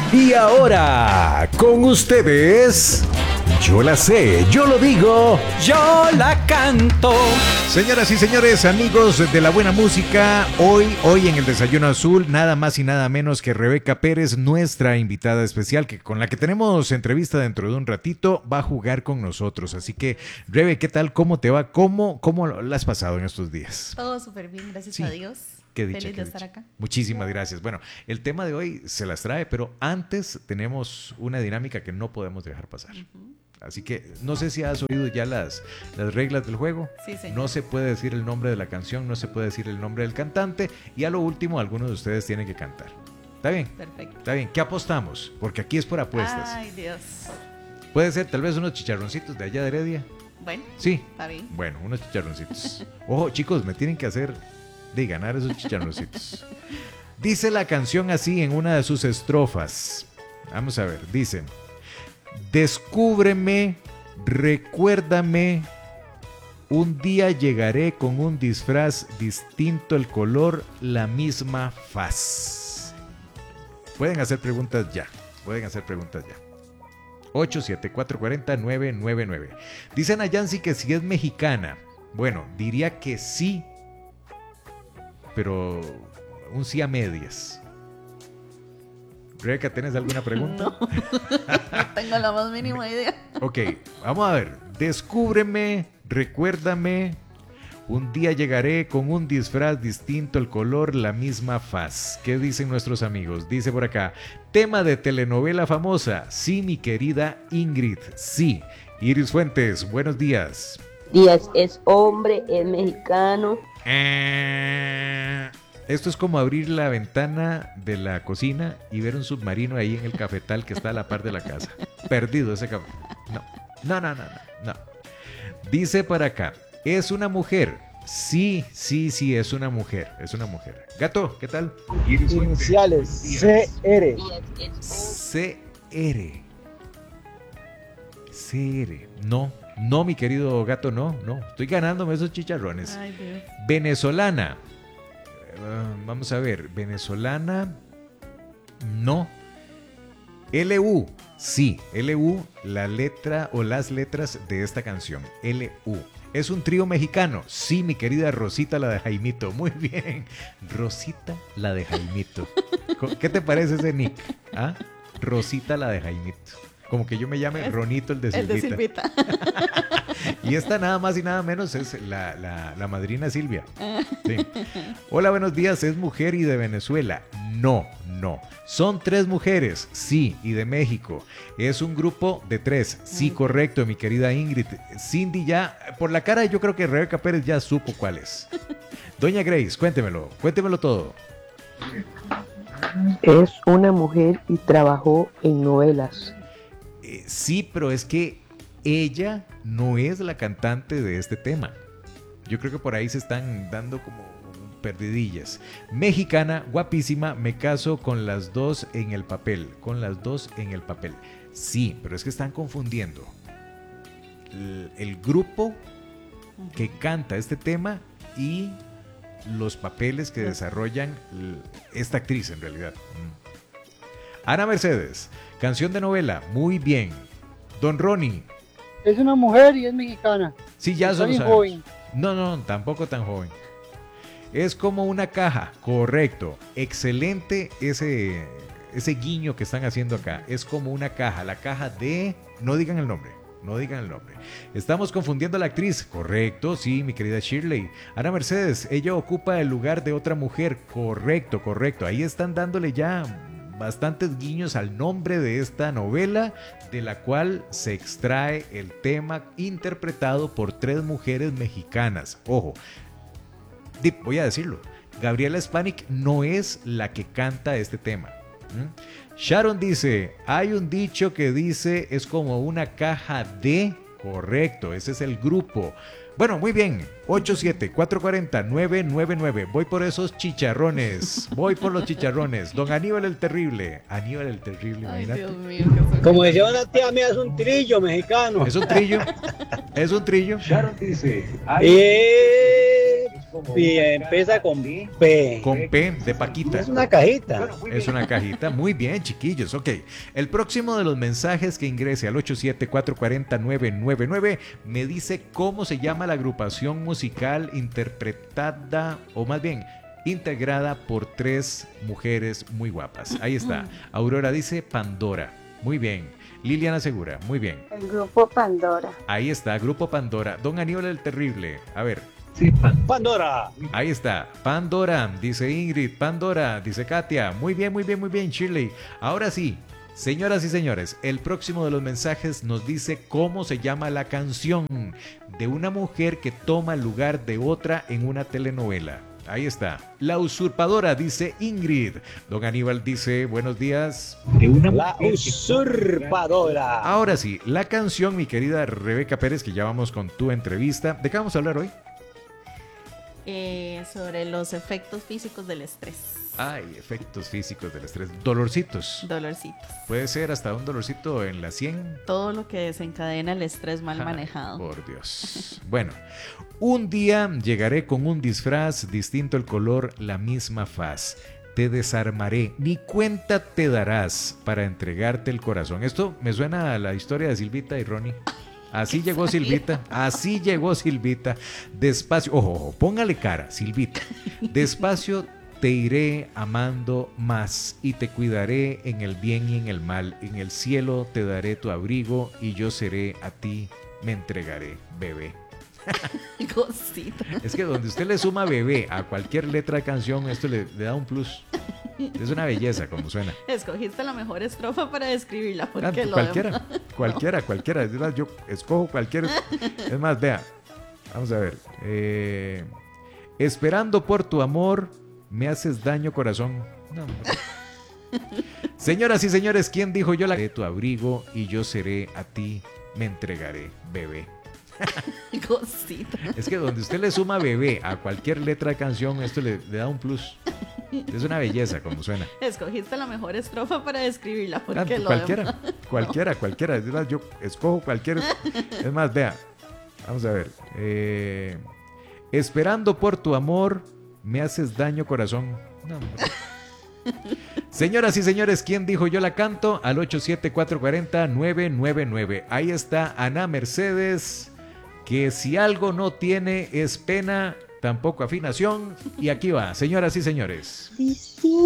Y ahora, con ustedes, yo la sé, yo lo digo, yo la canto. Señoras y señores, amigos de la buena música, hoy en el Desayuno Azul, nada más y nada menos que Rebeca Pérez, nuestra invitada especial, con la que tenemos entrevista dentro de un ratito, va a jugar con nosotros. Así que, Rebe, ¿qué tal? ¿Cómo te va? ¿Cómo la has pasado en estos días? Todo súper bien, gracias a Dios. Qué dicha, feliz qué de estar dicha. acá. Muchísimas gracias. Bueno, el tema de hoy se las trae, pero antes tenemos una dinámica que no podemos dejar pasar. Así que no sé si has oído ya las reglas del juego. Sí, señor. No se puede decir el nombre de la canción, no se puede decir el nombre del cantante y a lo último algunos de ustedes tienen que cantar. ¿Está bien? Perfecto. Está bien. ¿Qué apostamos? Porque aquí es por apuestas. Ay, Dios. Puede ser tal vez unos chicharroncitos de allá de Heredia. Bueno, Sí. está bien. Bueno, unos chicharroncitos. Ojo, chicos, me tienen que hacer de ganar esos chicharroncitos. Dice la canción así en una de sus estrofas. Vamos a ver, dicen: descúbreme, recuérdame, un día llegaré con un disfraz distinto, el color, la misma faz. Pueden hacer preguntas ya. 87440-999. Dicen a Yancy que si es mexicana. Bueno, diría que sí, pero un sí a medias. Rebeca, ¿tienes alguna pregunta? No, no tengo la más mínima idea. Ok, vamos a ver. Descúbreme, recuérdame, un día llegaré con un disfraz distinto, el color, la misma faz. ¿Qué dicen nuestros amigos? Dice por acá: tema de telenovela famosa. Sí, mi querida Ingrid, sí. Iris Fuentes, buenos días. Díaz es hombre, es mexicano. Esto es como abrir la ventana de la cocina y ver un submarino ahí en el cafetal que está a la par de la casa. Perdido ese café. No. Dice para acá: es una mujer. Sí, es una mujer. Gato, ¿qué tal? Iniciales CR. CR. No, mi querido Gato, no. Estoy ganándome esos chicharrones. Ay, Dios. Venezolana. Vamos a ver. Venezolana. No. LU. Sí, LU, la letra o las letras de esta canción. LU. ¿Es un trío mexicano? Sí, mi querida Rosita, la de Jaimito. Muy bien. Rosita, la de Jaimito. ¿Qué te parece ese nick? ¿Ah? Rosita, la de Jaimito. Como que yo me llame Ronito, el de Silvita. El de Silvita. Y esta nada más y nada menos es la madrina Silvia. Sí. Hola, buenos días. ¿Es mujer y de Venezuela? No. Son 3 mujeres, sí, y de México. Es un grupo de 3. Sí, correcto, mi querida Ingrid. Cindy ya, por la cara yo creo que Rebeca Pérez ya supo cuál es. Doña Grace, cuéntemelo todo. Es una mujer y trabajó en novelas. Sí, pero es que ella no es la cantante de este tema. Yo creo que por ahí se están dando como perdidillas. Mexicana, guapísima, me caso con las dos en el papel. Sí, pero es que están confundiendo el grupo que canta este tema y los papeles que desarrollan esta actriz en realidad. Ana Mercedes, canción de novela, muy bien. Don Ronnie. Es una mujer y es mexicana. Sí, ya Está lo bien sabemos. joven. No, tampoco tan joven. Es como una caja, correcto. Excelente ese guiño que están haciendo acá. Es como una caja, la caja de... No digan el nombre. Estamos confundiendo a la actriz, correcto, sí, mi querida Shirley. Ana Mercedes, ella ocupa el lugar de otra mujer, correcto. Ahí están dándole ya bastantes guiños al nombre de esta novela, de la cual se extrae el tema interpretado por 3 mujeres mexicanas. Ojo, voy a decirlo, Gabriela Spanik no es la que canta este tema. Sharon dice: hay un dicho que dice es como una caja de... Correcto, ese es el grupo. Bueno, muy bien. 87440-999. Voy por esos chicharrones. Voy por los chicharrones. Don Aníbal el Terrible. Ay, Imagínate. Dios mío. Qué Como decía una tía mía, es un trillo mexicano. ¿Es un trillo? Sharon dice: Y empieza con P. Con P de Paquita. Es una cajita. Es una cajita. Muy bien, chiquillos. Ok. El próximo de los mensajes que ingrese al 874-440-999 me dice cómo se llama la agrupación musical interpretada, o más bien, integrada por 3 mujeres muy guapas. Ahí está. Aurora dice Pandora. Muy bien. Liliana Segura. Muy bien. El grupo Pandora. Ahí está. Grupo Pandora. Don Aníbal el Terrible. A ver. Pandora. Ahí está, Pandora, dice Ingrid, Pandora, dice Katia, muy bien, muy bien, muy bien, Shirley. Ahora sí, señoras y señores, el próximo de los mensajes nos dice cómo se llama la canción de una mujer que toma el lugar de otra en una telenovela. Ahí está, La Usurpadora, dice Ingrid. Don Aníbal dice, buenos días. La Usurpadora. Ahora sí, la canción, mi querida Rebeca Pérez, que ya vamos con tu entrevista. ¿De qué vamos a hablar hoy? Sobre los efectos físicos del estrés. Ay, efectos físicos del estrés. Dolorcitos. Dolorcitos. Puede ser hasta un dolorcito en la 100. Todo lo que desencadena el estrés mal manejado. Por Dios. Bueno, un día llegaré con un disfraz, distinto el color, la misma faz. Te desarmaré, ni cuenta te darás para entregarte el corazón. Esto me suena a la historia de Silvita y Ronnie. Así llegó Silvita, así llegó Silvita. Despacio, ojo, póngale cara, Silvita. Despacio te iré amando más y te cuidaré en el bien y en el mal. En el cielo te daré tu abrigo y yo seré a ti, me entregaré, bebé. Cosita. Es que donde usted le suma bebé a cualquier letra de canción, esto le da un plus. Es una belleza como suena. Escogiste la mejor estrofa para describirla. Porque Cualquiera. Es más, yo escojo cualquier. Es más, vea. Vamos a ver. Esperando por tu amor, me haces daño, corazón. No, señoras y señores, ¿quién dijo yo la de tu abrigo y yo seré a ti, me entregaré, bebé? Cosita. Es que donde usted le suma bebé a cualquier letra de canción, esto le da un plus. Es una belleza como suena. Escogiste la mejor estrofa para describirla. Porque cualquiera. Es más, yo escojo cualquier. Es más, vea. Vamos a ver. Esperando por tu amor, me haces daño, corazón. No, señoras y señores, ¿quién dijo yo la canto? Al 874-440-999. Ahí está Ana Mercedes, que si algo no tiene es pena, tampoco afinación. Y aquí va, señoras y señores. Sí, sí.